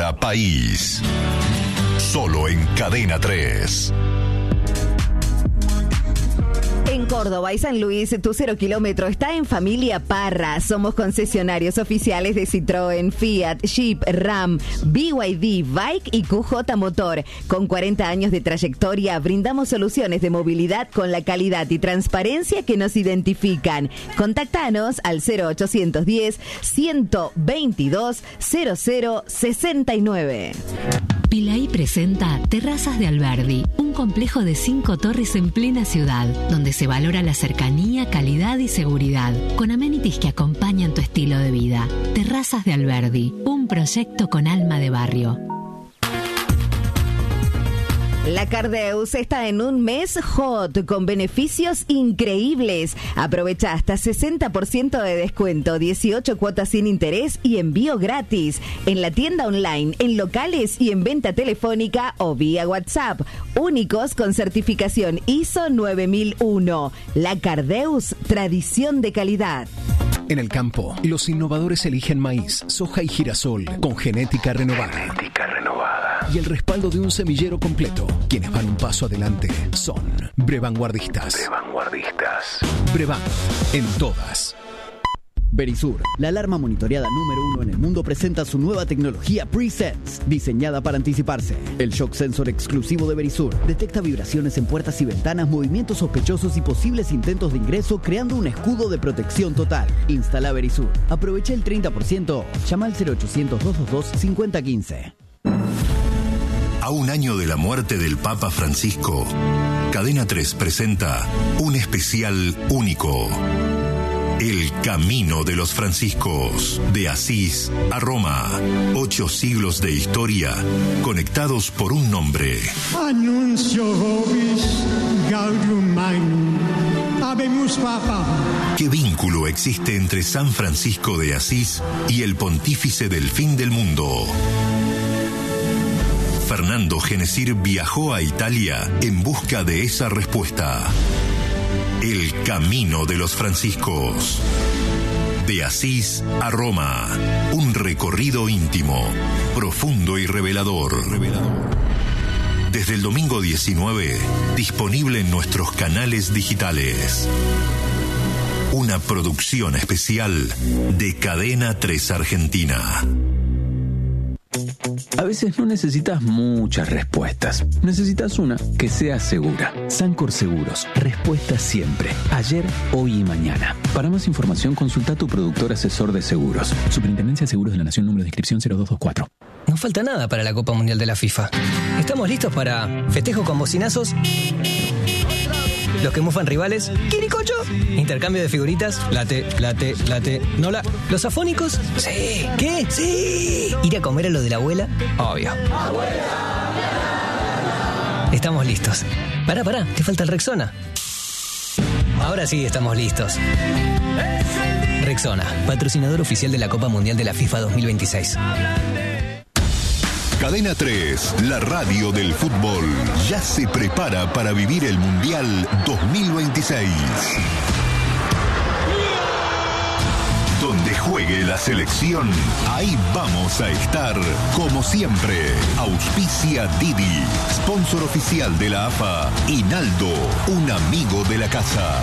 Hora País. Solo en Cadena 3. En Córdoba y San Luis, tu 0 kilómetro está en Familia Parra. Somos concesionarios oficiales de Citroën, Fiat, Jeep, Ram, BYD, Bike y QJ Motor. Con 40 años de trayectoria, brindamos soluciones de movilidad con la calidad y transparencia que nos identifican. Contactanos al 0810-122-0069. Pilaí presenta Terrazas de Alberdi, un complejo de 5 torres en plena ciudad, donde se valora la cercanía, calidad y seguridad, con amenities que acompañan tu estilo de vida. Terrazas de Alberdi, un proyecto con alma de barrio. La Cardeus está en un mes hot con beneficios increíbles. Aprovecha hasta 60% de descuento, 18 cuotas sin interés y envío gratis. En la tienda online, en locales y en venta telefónica o vía WhatsApp. Únicos con certificación ISO 9001. La Cardeus, tradición de calidad. En el campo, los innovadores eligen maíz, soja y girasol con genética renovada. Y el respaldo de un semillero completo. Quienes van un paso adelante son Brevanguardistas. Brevan, en todas. Verisur, la alarma monitoreada número 1 en el mundo, presenta su nueva tecnología Pre-Sense, diseñada para anticiparse. El shock sensor exclusivo de Verisur detecta vibraciones en puertas y ventanas, movimientos sospechosos y posibles intentos de ingreso, creando un escudo de protección total. Instala Verisur. Aprovecha el 30%. Llama al 0800-222-5015. A un año de la muerte del Papa Francisco, Cadena 3 presenta un especial único. El Camino de los Franciscos, de Asís a Roma. 8 siglos de historia, conectados por un nombre. Annuncio vobis gaudium magnum. Habemus Papa. ¿Qué vínculo existe entre San Francisco de Asís y el pontífice del fin del mundo? Fernando Genesir viajó a Italia en busca de esa respuesta. El Camino de los Franciscos. De Asís a Roma. Un recorrido íntimo, profundo y revelador. Desde el domingo 19, disponible en nuestros canales digitales. Una producción especial de Cadena 3 Argentina. A veces no necesitas muchas respuestas. Necesitas una que sea segura. Sancor Seguros. Respuesta siempre. Ayer, hoy y mañana. Para más información, consulta a tu productor asesor de seguros. Superintendencia de Seguros de la Nación, número de inscripción 0224. No falta nada para la Copa Mundial de la FIFA. Estamos listos para festejo con bocinazos, los que mufan rivales, quiricocho, intercambio de figuritas, late, nola, los afónicos, sí, ¿qué? Sí, ir a comer a lo de la abuela, obvio. Estamos listos. Pará, te falta el Rexona. Ahora sí estamos listos. Rexona, patrocinador oficial de la Copa Mundial de la FIFA 2026. Cadena 3, la radio del fútbol, ya se prepara para vivir el Mundial 2026. Donde juegue la selección, ahí vamos a estar, como siempre. Auspicia Didi, sponsor oficial de la AFA, y Naldo, un amigo de la casa.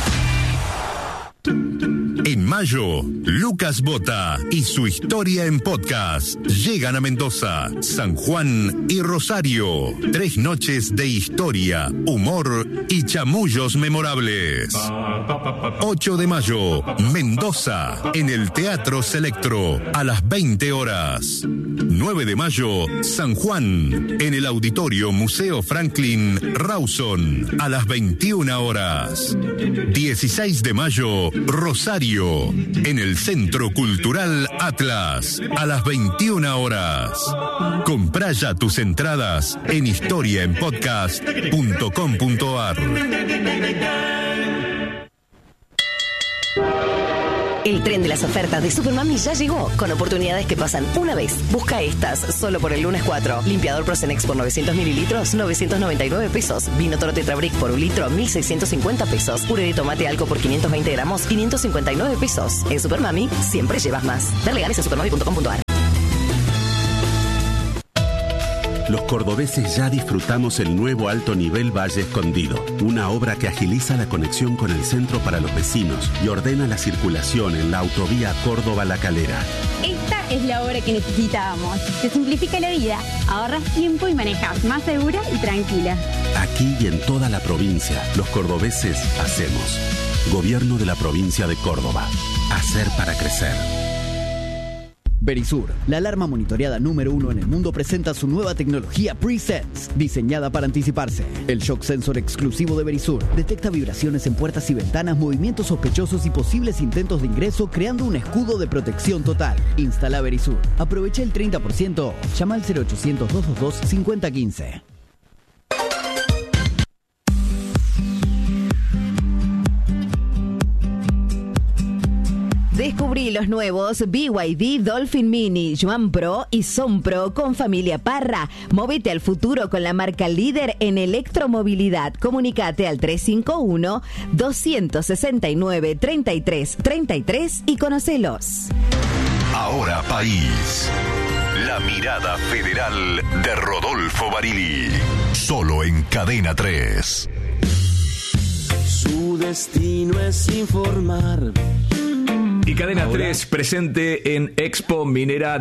En mayo, Lucas Bota y su historia en podcast llegan a Mendoza, San Juan y Rosario. 3 noches de historia, humor y chamullos memorables. 8 de mayo, Mendoza, en el Teatro Selectro, a las 20 horas. 9 de mayo, San Juan, en el Auditorio Museo Franklin Rawson, a las 21 horas. 16 de mayo, Rosario, en el Centro Cultural Atlas, a las 21 horas. Comprá ya tus entradas en historiaenpodcast.com.ar. El tren de las ofertas de Supermami ya llegó, con oportunidades que pasan una vez. Busca estas, solo por el lunes 4. Limpiador Prosenex por 900 mililitros, 999 pesos. Vino Toro Tetrabric por 1 litro, 1.650 pesos. Puré de tomate Alco por 520 gramos, 559 pesos. En Supermami, siempre llevas más. Ver legales en supermami.com.ar. los cordobeses ya disfrutamos el nuevo alto nivel Valle Escondido, una obra que agiliza la conexión con el centro para los vecinos y ordena la circulación en la autovía Córdoba-La Calera. Esta es la obra que necesitábamos. Te simplifica la vida, ahorras tiempo y manejas más segura y tranquila. Aquí y en toda la provincia, los cordobeses hacemos. Gobierno de la provincia de Córdoba. Hacer para crecer. Verisur, la alarma monitoreada número 1 en el mundo, presenta su nueva tecnología Pre-Sense, diseñada para anticiparse. El shock sensor exclusivo de Verisur detecta vibraciones en puertas y ventanas, movimientos sospechosos y posibles intentos de ingreso, creando un escudo de protección total. Instala Verisur. Aprovecha el 30%. Llama al 0800-222-5015. Descubrí los nuevos BYD Dolphin Mini, Yuan Pro y Son Pro con familia Parra. Móvete al futuro con la marca líder en electromovilidad. Comunicate al 351-269-3333 y conocelos. Ahora País. La mirada federal de Rodolfo Barili. Solo en Cadena 3. Su destino es informar. Y Cadena 3 presente en Expo Minera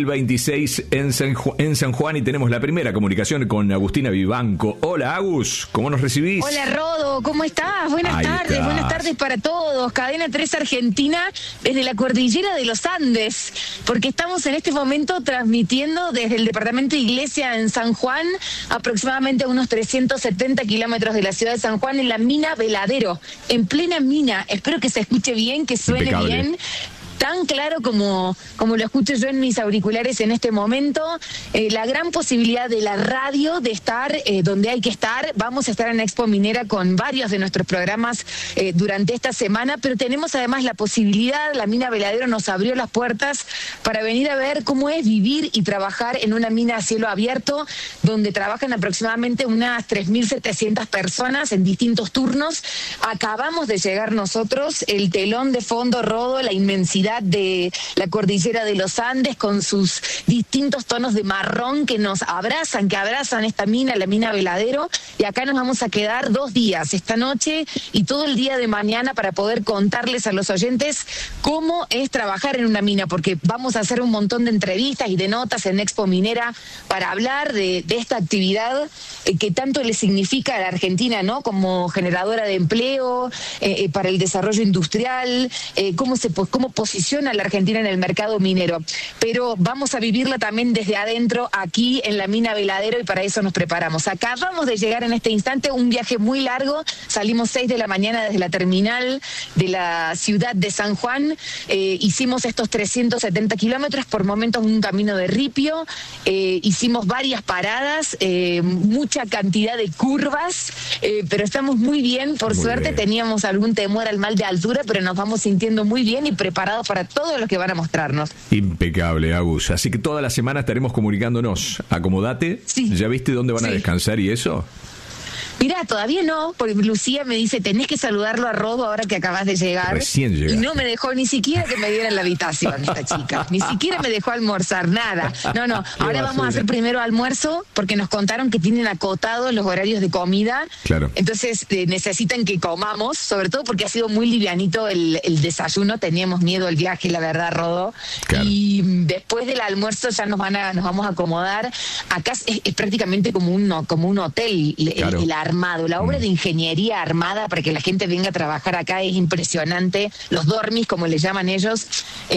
2026 en San Juan, y tenemos la primera comunicación con Agustina Vivanco. Hola, Agus, ¿cómo nos recibís? Hola, Rodo, ¿cómo estás? Buenas tardes para todos. Cadena 3 Argentina desde la cordillera de los Andes, porque estamos en este momento transmitiendo desde el departamento de Iglesia en San Juan, aproximadamente a unos 370 kilómetros de la ciudad de San Juan, en la mina Veladero, en plena mina. Espero que se escuche bien, que suene impecable. Bien. Tan claro como lo escucho yo en mis auriculares en este momento. La gran posibilidad de la radio de estar donde hay que estar. Vamos a estar en Expo Minera con varios de nuestros programas durante esta semana, pero tenemos además la posibilidad, la mina Veladero nos abrió las puertas para venir a ver cómo es vivir y trabajar en una mina a cielo abierto, donde trabajan aproximadamente unas 3.700 personas en distintos turnos. Acabamos de llegar nosotros, el telón de fondo, Rodo, la inmensidad de la cordillera de los Andes con sus distintos tonos de marrón que nos abrazan, esta mina, la mina Veladero, y acá nos vamos a quedar 2 días, esta noche y todo el día de mañana, para poder contarles a los oyentes cómo es trabajar en una mina, porque vamos a hacer un montón de entrevistas y de notas en Expo Minera para hablar de esta actividad que tanto le significa a la Argentina, ¿no? Como generadora de empleo, para el desarrollo industrial, cómo posiciona a la Argentina en el mercado minero. Pero vamos a vivirla también desde adentro, aquí en la mina Veladero, y para eso nos preparamos. Acabamos de llegar en este instante, un viaje muy largo, salimos 6 de la mañana desde la terminal de la ciudad de San Juan, hicimos estos 370 kilómetros, por momentos un camino de ripio, hicimos varias paradas, mucha cantidad de curvas, pero estamos muy bien, por suerte. Teníamos algún temor al mal de altura, pero nos vamos sintiendo muy bien y preparados para todo lo que van a mostrarnos. Impecable, Agus. Así que toda la semana estaremos comunicándonos. Acomodate. Sí. ¿Ya viste dónde van a descansar y eso? Mirá, todavía no, porque Lucía me dice, tenés que saludarlo a Rodo ahora que acabas de llegar. Recién llegaste. Y no me dejó ni siquiera que me diera la habitación esta chica. Ni siquiera me dejó almorzar, nada. No. Ahora vamos a hacer primero almuerzo, porque nos contaron que tienen acotados los horarios de comida. Claro. Entonces necesitan que comamos, sobre todo porque ha sido muy livianito el desayuno. Teníamos miedo al viaje, la verdad, Rodo. Claro. Y después del almuerzo ya nos vamos a acomodar. Acá es prácticamente como un hotel, claro. El armado, la obra de ingeniería armada para que la gente venga a trabajar acá es impresionante. Los dormis, como le llaman ellos,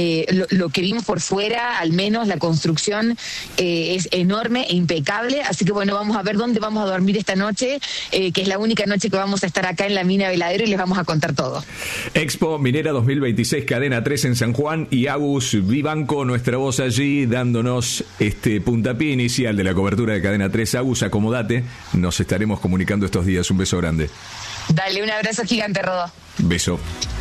lo que vimos por fuera, al menos la construcción es enorme e impecable. Así que bueno, vamos a ver dónde vamos a dormir esta noche, que es la única noche que vamos a estar acá en la mina Veladero, y les vamos a contar todo. Expo Minera 2026, Cadena 3 en San Juan, y Agus Vivanco, nuestra voz allí, dándonos este puntapié inicial de la cobertura de Cadena 3. Agus, acomodate, nos estaremos comunicando estos días. Un beso grande. Dale, un abrazo gigante, Rodo. Beso.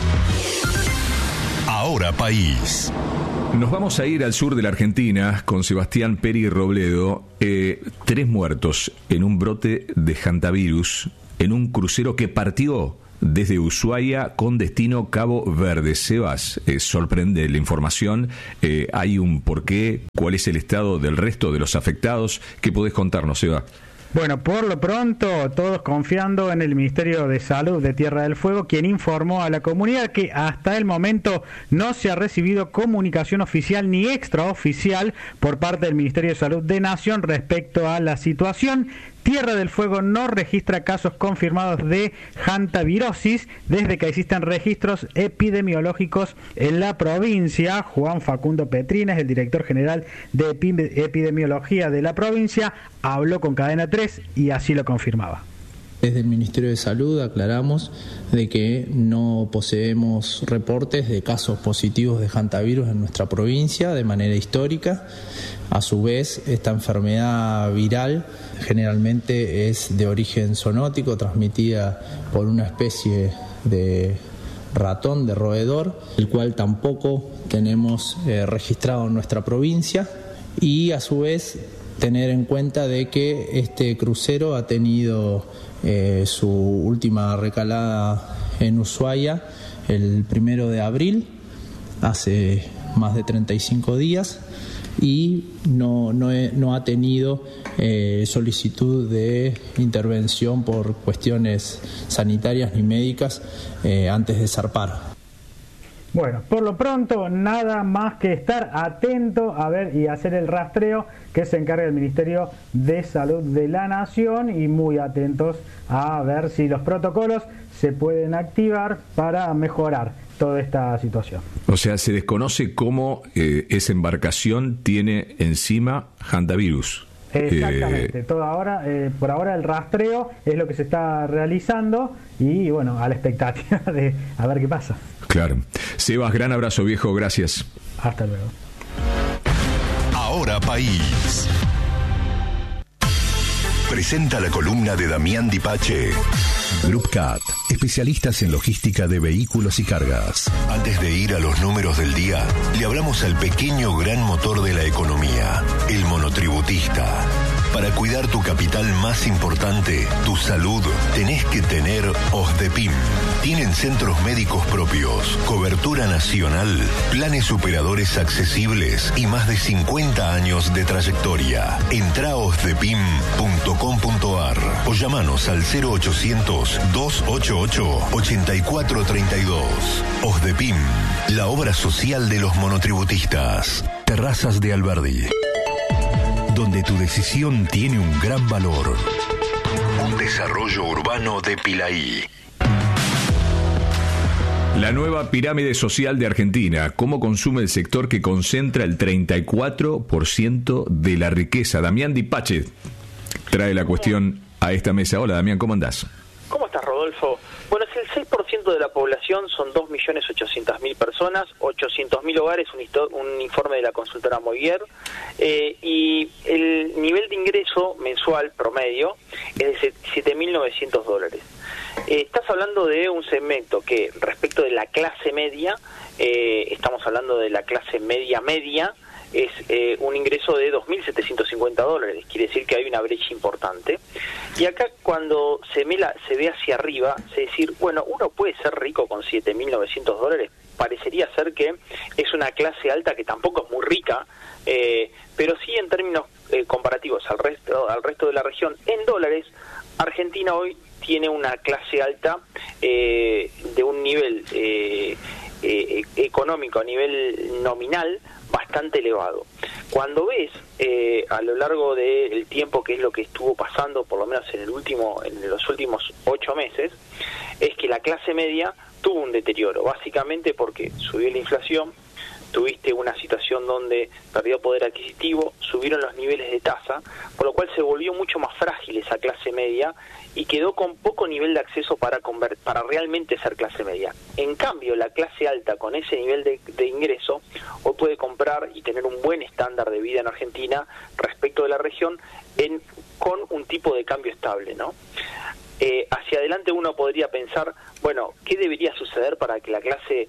Ahora País. Nos vamos a ir al sur de la Argentina con Sebastián Peri Robledo. 3 muertos en un brote de hantavirus en un crucero que partió desde Ushuaia con destino Cabo Verde. Sebas, sorprende la información. ¿Hay un porqué? ¿Cuál es el estado del resto de los afectados? ¿Qué podés contarnos, Sebas? Bueno, por lo pronto, todos confiando en el Ministerio de Salud de Tierra del Fuego, quien informó a la comunidad que hasta el momento no se ha recibido comunicación oficial ni extraoficial por parte del Ministerio de Salud de Nación respecto a la situación. Tierra del Fuego no registra casos confirmados de hantavirosis desde que existen registros epidemiológicos en la provincia. Juan Facundo Petrines, el director general de epidemiología de la provincia, habló con Cadena 3 y así lo confirmaba. Desde el Ministerio de Salud aclaramos de que no poseemos reportes de casos positivos de hantavirus en nuestra provincia de manera histórica. A su vez, esta enfermedad viral generalmente es de origen zoonótico, transmitida por una especie de ratón, de roedor, el cual tampoco tenemos registrado en nuestra provincia, y a su vez tener en cuenta de que este crucero ha tenido su última recalada en Ushuaia el 1 de abril, hace más de 35 días, y no ha tenido solicitud de intervención por cuestiones sanitarias ni médicas antes de zarpar. Bueno, por lo pronto nada más que estar atento a ver y hacer el rastreo que se encarga el Ministerio de Salud de la Nación, y muy atentos a ver si los protocolos se pueden activar para mejorar toda esta situación. O sea, se desconoce cómo esa embarcación tiene encima hantavirus. Exactamente, por ahora el rastreo es lo que se está realizando, y bueno, a la expectativa de a ver qué pasa. Claro. Sebas, gran abrazo, viejo, gracias. Hasta luego. Ahora País presenta la columna de Damián Dipache. Group Cat, especialistas en logística de vehículos y cargas. Antes de ir a los números del día, le hablamos al pequeño gran motor de la economía, el monotributista. Para cuidar tu capital más importante, tu salud, tenés que tener OSDEPIM. Tienen centros médicos propios, cobertura nacional, planes superadores accesibles y más de 50 años de trayectoria. Entrá a osdepim.com.ar o llamanos al 0800-288-8432. OSDEPIM, la obra social de los monotributistas. Terrazas de Alberdi, donde tu decisión tiene un gran valor. Un desarrollo urbano de Pilaí. La nueva pirámide social de Argentina. ¿Cómo consume el sector que concentra el 34% de la riqueza? Damián Dipache trae la cuestión a esta mesa. Hola, Damián, ¿cómo andás? ¿Cómo estás, Rodolfo? Bueno, si el 6% de la población son 2.800.000 personas, 800.000 hogares, un informe de la consultora Movier, y el nivel de ingreso mensual promedio es de $7.900. Estás hablando de un segmento que, respecto de la clase media, estamos hablando de la clase media, es un ingreso de $2.750, quiere decir que hay una brecha importante. Y acá, cuando se ve hacia arriba, es decir, bueno, uno puede ser rico con $7.900, parecería ser que es una clase alta que tampoco es muy rica, pero sí en términos comparativos al resto de la región, en dólares, Argentina hoy tiene una clase alta de un nivel económico, a nivel nominal, bastante elevado. Cuando ves a lo largo del tiempo qué es lo que estuvo pasando, por lo menos en los últimos 8 meses, es que la clase media tuvo un deterioro, básicamente porque subió la inflación, tuviste una situación donde perdió poder adquisitivo, subieron los niveles de tasa, por lo cual se volvió mucho más frágil esa clase media y quedó con poco nivel de acceso para realmente ser clase media. En cambio, la clase alta, con ese nivel de ingreso, hoy puede comprar y tener un buen estándar de vida en Argentina respecto de la región con un tipo de cambio estable, ¿no? Hacia adelante uno podría pensar, bueno, ¿qué debería suceder para que la clase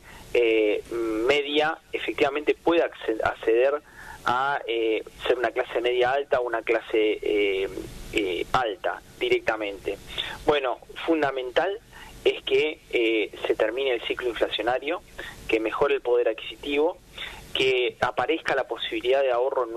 media efectivamente pueda acceder a ser una clase media alta o una clase alta directamente? Bueno, fundamental es que se termine el ciclo inflacionario, que mejore el poder adquisitivo, que aparezca la posibilidad de ahorro en